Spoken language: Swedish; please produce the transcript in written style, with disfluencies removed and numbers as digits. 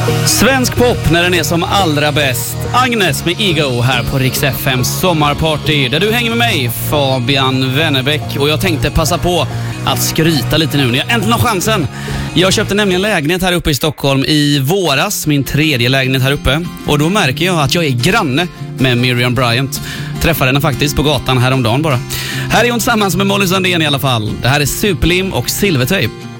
Svensk pop när den är som allra bäst. Agnes med Ego här på Rix FMs sommarparty. Där du hänger med mig, Fabian Wennerbäck. Och jag tänkte passa på att skryta lite nu när jag äntligen har chansen. Jag köpte nämligen lägenhet här uppe i Stockholm i våras. Min 3:e lägenhet här uppe. Och då märker jag att jag är granne med Miriam Bryant. Träffade henne faktiskt på gatan häromdagen bara. Här är hon tillsammans med Molly Sandén i alla fall. Det här är Superlim och Silvertejp.